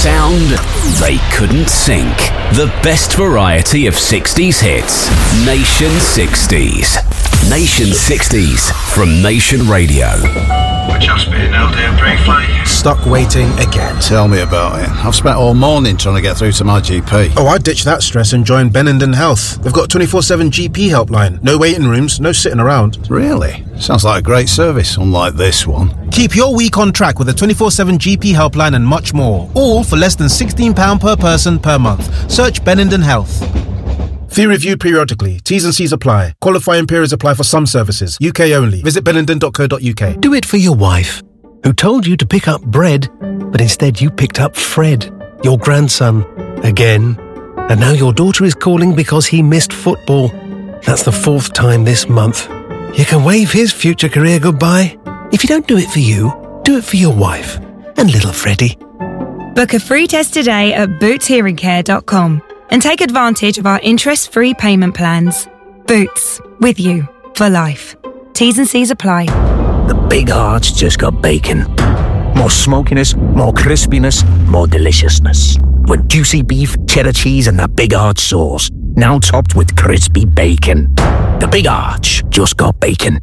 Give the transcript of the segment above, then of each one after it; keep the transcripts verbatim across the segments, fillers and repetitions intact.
Sound they couldn't sink. The best variety of sixties hits. Nation sixties. Nation sixties from Nation Radio. We're just being held here briefly. Stuck waiting again. Tell me about it. I've spent all morning trying to get through to my G P. Oh, I'd ditch that stress and join Benenden Health. They've got a twenty-four seven G P helpline. No waiting rooms, no sitting around. Really? Sounds like a great service, unlike this one. Keep your week on track with a twenty-four seven G P helpline and much more. All for less than sixteen pounds per person per month. Search Benenden Health. Fee reviewed periodically. T's and C's apply. Qualifying periods apply for some services. U K only. Visit benenden dot co dot U K. Do it for your wife, who told you to pick up bread, but instead you picked up Fred, your grandson, again. And now your daughter is calling because he missed football. That's the fourth time this month. You can wave his future career goodbye. If you don't do it for you, do it for your wife and little Freddie. Book a free test today at boots hearing care dot com and take advantage of our interest-free payment plans. Boots, with you for life. T's and C's apply. The Big Arch just got bacon. More smokiness, more crispiness, more deliciousness. With juicy beef, cheddar cheese and the Big Arch sauce. Now topped with crispy bacon. The Big Arch just got bacon.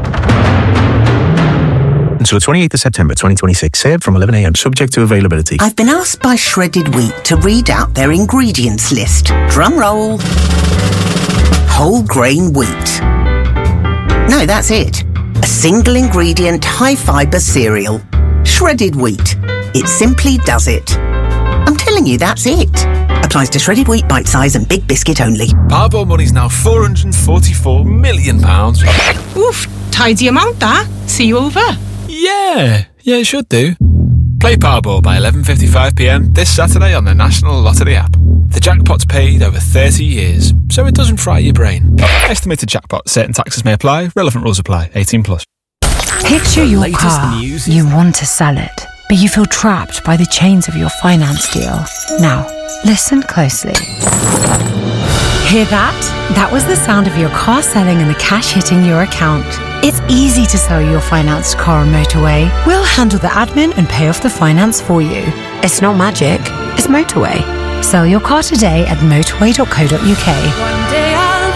Until the twenty-eighth of September twenty twenty-six, served from eleven a.m, subject to availability. I've been asked by Shredded Wheat to read out their ingredients list. Drum roll. Whole grain wheat. No, that's it. A single ingredient, high fibre cereal. Shredded wheat. It simply does it. I'm telling you, that's it. Applies to shredded wheat, bite size and big biscuit only. Powerball money's now four hundred forty-four million pounds. Oof, tidy amount that. See you over. Yeah, yeah, it should do. Play Powerball by eleven fifty-five p m this Saturday on the National Lottery app. The jackpot's paid over thirty years, so it doesn't fry your brain. Estimated jackpot. Certain taxes may apply. Relevant rules apply. eighteen plus. Picture your car. You want to sell it, but you feel trapped by the chains of your finance deal. Now, listen closely. Hear that? That was the sound of your car selling and the cash hitting your account. It's easy to sell your financed car on Motorway. We'll handle the admin and pay off the finance for you. It's not magic, it's Motorway. Sell your car today at motorway dot co dot U K. One day I'll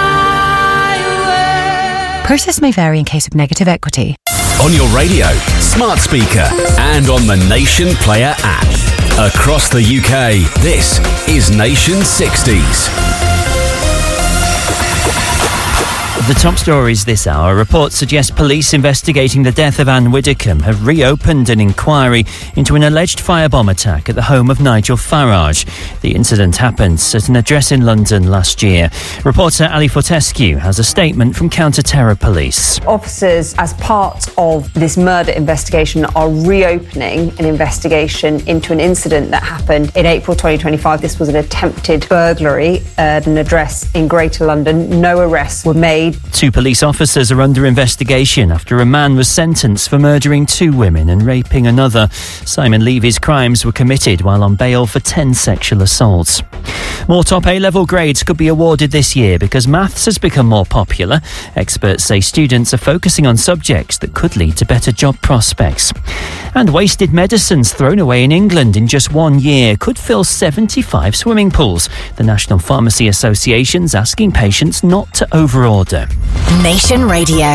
fly away. Process may vary in case of negative equity. On your radio, smart speaker, and on the Nation Player app. Across the U K, this is Nation sixties. The top stories this hour. Reports suggest police investigating the death of Anne Widdecombe have reopened an inquiry into an alleged firebomb attack at the home of Nigel Farage. The incident happened at an address in London last year. Reporter Ali Fortescue has a statement from Counter-Terror Police. Officers, as part of this murder investigation, are reopening an investigation into an incident that happened in April twenty twenty-five. This was an attempted burglary at an address in Greater London. No arrests were made. Two police officers are under investigation after a man was sentenced for murdering two women and raping another. Simon Levy's crimes were committed while on bail for ten sexual assaults. More top A-level grades could be awarded this year because maths has become more popular. Experts say students are focusing on subjects that could lead to better job prospects. And wasted medicines thrown away in England in just one year could fill seventy-five swimming pools. The National Pharmacy Association's asking patients not to overorder. Nation Radio.